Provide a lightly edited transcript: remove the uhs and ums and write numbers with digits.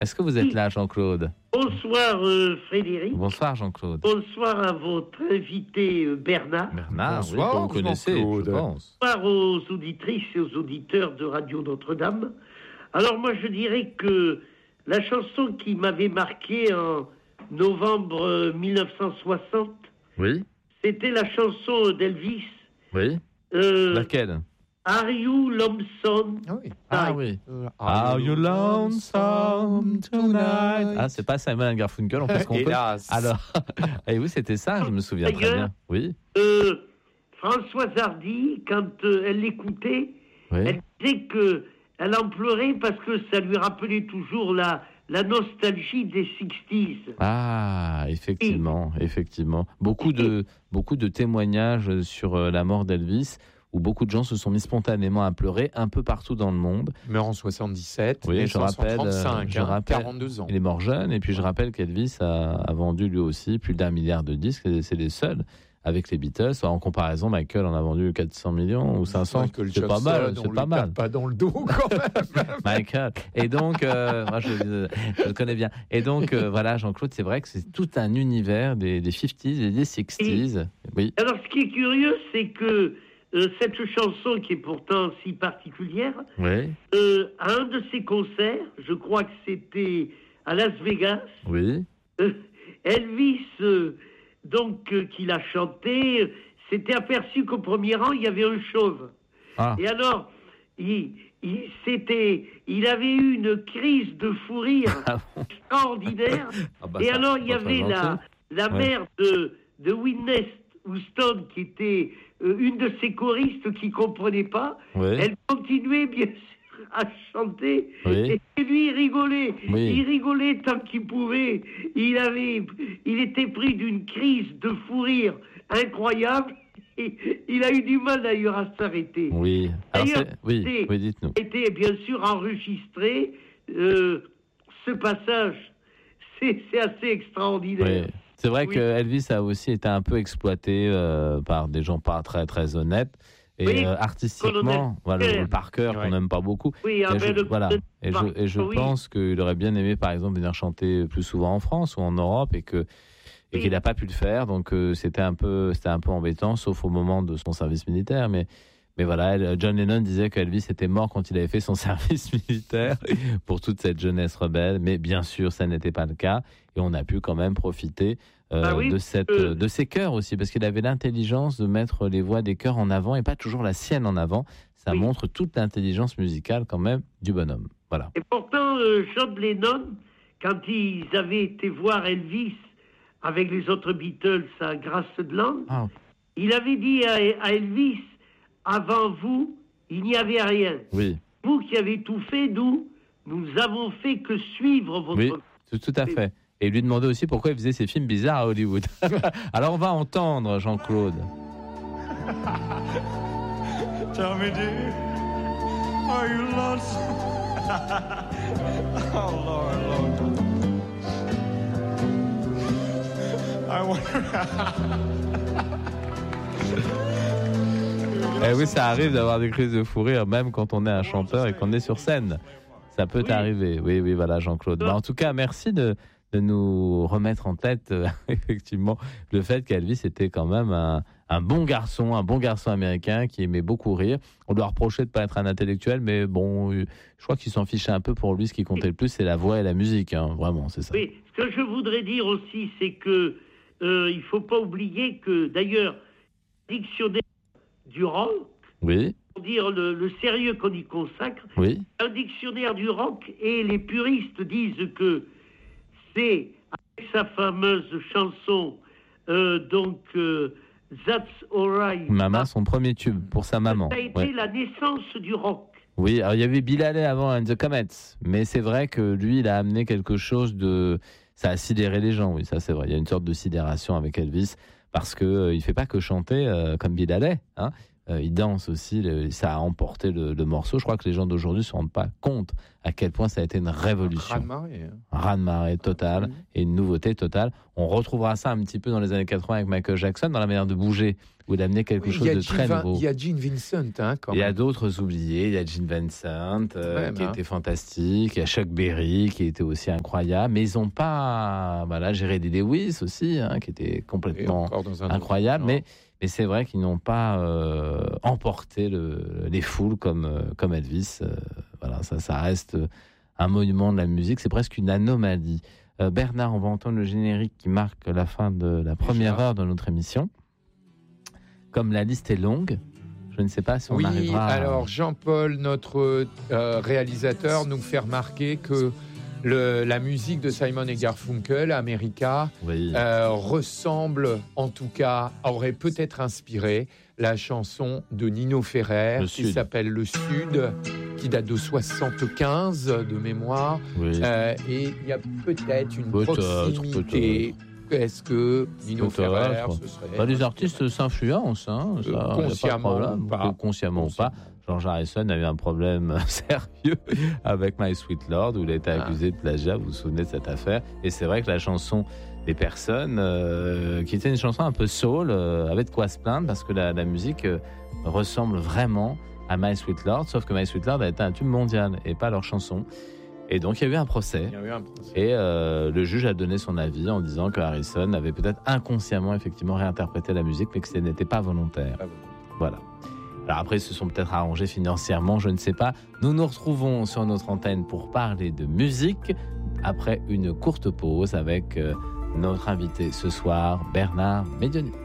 Est-ce que vous êtes là, Jean-Claude? Bonsoir Frédéric. Bonsoir, Jean-Claude. Bonsoir à votre invité Bernard. Bernard, bonsoir, oui, que vous connaissez, Jean-Claude. je pense. Bonsoir aux auditrices et aux auditeurs de Radio Notre-Dame. Alors moi je dirais que la chanson qui m'avait marqué en novembre 1960, Oui, c'était la chanson d'Elvis. oui. Euh, Laquelle? Are You Lonesome? Ah oui. Are you lonesome tonight? Ah, c'est pas Simon & Garfunkel, on peut se tromper. Hélas. Alors, et oui, c'était ça, je me souviens très D'ailleurs, bien. Oui, Françoise Hardy, quand elle l'écoutait, oui. elle disait qu'elle en pleurait parce que ça lui rappelait toujours la nostalgie des 60s. Ah, effectivement, effectivement. Beaucoup de témoignages sur la mort d'Elvis, où beaucoup de gens se sont mis spontanément à pleurer un peu partout dans le monde. Il meurt en 77, Oui, je rappelle, 1935, 42 ans. Il est mort jeune, et puis je rappelle qu'Elvis a vendu lui aussi plus d'1 milliard de disques, et c'est les seuls avec les Beatles. En comparaison, Michael en a vendu 400 millions ou 500, c'est pas mal, c'est pas mal. Pas dans le dos quand même. Michael. Et donc, moi je le connais bien. Et donc, voilà, Jean-Claude, c'est vrai que c'est tout un univers des 50s et des 60s. Oui. Alors, ce qui est curieux, c'est que cette chanson, qui est pourtant si particulière, Oui. à un de ses concerts, je crois que c'était à Las Vegas, Oui. Elvis, qui l'a chanté, s'était aperçu qu'au premier rang, il y avait un chauve. Ah. Et alors, il avait eu une crise de fou rire extraordinaire. Ah bah et ça, alors, il y pas très avait gentil. la mère de Whitney Houston, qui était une de ses choristes qui ne comprenait pas. Oui. Elle continuait, bien sûr, à chanter. Oui. Et lui, il rigolait. Oui. Il rigolait tant qu'il pouvait. Il était pris d'une crise de fou rire incroyable. Et il a eu du mal, d'ailleurs, à s'arrêter. Oui. Alors, D'ailleurs, oui, dites-nous. Était bien sûr enregistré. Ce passage, c'est assez extraordinaire. Oui. C'est vrai Oui. que Elvis a aussi été un peu exploité par des gens pas très très honnêtes. Et Oui, artistiquement, voilà, le Parker qu'on n'aime pas beaucoup. Oui, Et je, voilà. Et je oui. pense qu'il aurait bien aimé, par exemple, venir chanter plus souvent en France ou en Europe, et qu'il n'a pas pu le faire. Donc c'était un peu embêtant, sauf au moment de son service militaire. Mais voilà, John Lennon disait qu'Elvis était mort quand il avait fait son service militaire pour toute cette jeunesse rebelle. Mais bien sûr, ça n'était pas le cas. Et on a pu quand même profiter de ses chœurs aussi, parce qu'il avait l'intelligence de mettre les voix des chœurs en avant et pas toujours la sienne en avant. Ça montre toute l'intelligence musicale quand même du bonhomme. Voilà. Et pourtant, John Lennon, quand ils avaient été voir Elvis avec les autres Beatles à Graceland, il avait dit à Elvis: avant vous, il n'y avait rien. Oui. Vous qui avez tout fait, nous avons fait que suivre votre... Oui, tout à fait. Et lui demander aussi pourquoi il faisait ces films bizarres à Hollywood. Alors on va entendre Jean-Claude. Tell me, dear, are you lonesome? Oh, Lord. I wonder... Eh oui, ça arrive d'avoir des crises de fou rire, même quand on est un chanteur et qu'on est sur scène. Ça peut arriver. Oui, voilà, Jean-Claude. En tout cas, merci de nous remettre en tête, effectivement, le fait qu'Elvis était quand même un bon garçon américain qui aimait beaucoup rire. On lui a reproché de ne pas être un intellectuel, mais bon, je crois qu'il s'en fichait un peu. Pour lui, ce qui comptait le plus, c'est la voix et la musique. Hein, vraiment, c'est ça. Oui, ce que je voudrais dire aussi, c'est que il ne faut pas oublier que, d'ailleurs, le dictionnaire du rock, oui, pour dire le sérieux qu'on y consacre, oui, un dictionnaire du rock, et les puristes disent que c'est, avec sa fameuse chanson, That's Alright. Maman, son premier tube pour sa maman. Ça a été la naissance du rock. Oui, alors il y avait Bill Haley avant and the Comets, mais c'est vrai que lui, il a amené quelque chose de... Ça a sidéré les gens, oui, ça c'est vrai. Il y a une sorte de sidération avec Elvis, parce qu'il ne fait pas que chanter comme Bill Haley, hein. Il danse aussi, ça a emporté le morceau. Je crois que les gens d'aujourd'hui ne se rendent pas compte à quel point ça a été une révolution. Un raz-de-marée total et une nouveauté totale. On retrouvera ça un petit peu dans les années 80 avec Michael Jackson, dans la manière de bouger, où il a amené quelque chose de très nouveau. Il y a Gene Vincent, quand même. Il y a d'autres oubliés. Il y a Gene Vincent, qui était fantastique. Il y a Chuck Berry, qui était aussi incroyable. Mais ils n'ont pas... Voilà, Jerry Lee Lewis aussi, qui était complètement incroyable. Mais c'est vrai qu'ils n'ont pas emporté les foules comme Elvis. Voilà, ça reste un monument de la musique. C'est presque une anomalie. Bernard, on va entendre le générique qui marque la fin de la première heure de notre émission. Comme la liste est longue, je ne sais pas si on arrivera... Oui, alors Jean-Paul, notre réalisateur, nous fait remarquer que la musique de Simon & Garfunkel, America, ressemble, en tout cas, aurait peut-être inspiré la chanson de Nino Ferrer qui s'appelle Le Sud, qui date de 75 de mémoire. Et il y a peut-être une proximité. Est-ce que Nino Ferrer, ce serait... les artistes s'influencent, consciemment ou pas. George Harrison a eu un problème sérieux avec My Sweet Lord, où il a été accusé de plagiat, vous vous souvenez de cette affaire. Et c'est vrai que la chanson des personnes, qui était une chanson un peu soul, avait de quoi se plaindre, parce que la musique ressemble vraiment à My Sweet Lord, sauf que My Sweet Lord a été un tube mondial, et pas leur chanson. Et donc il y a eu un procès. Et le juge a donné son avis en disant que Harrison avait peut-être inconsciemment effectivement réinterprété la musique, mais que ce n'était pas volontaire. Voilà. Alors après, ils se sont peut-être arrangés financièrement, je ne sais pas. Nous nous retrouvons sur notre antenne pour parler de musique après une courte pause avec notre invité ce soir, Bernard Medioni.